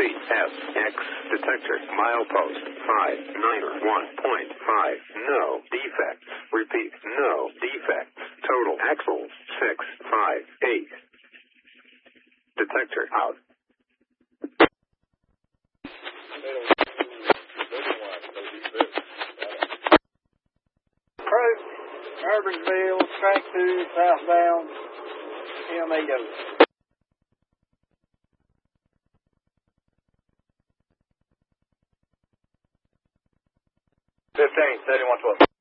3SX detector. Milepost 591.5. No defects. Repeat, no defects. Total axles 658. Detector out. Approach Urbansville, track 2, southbound, M8. 15, 7112.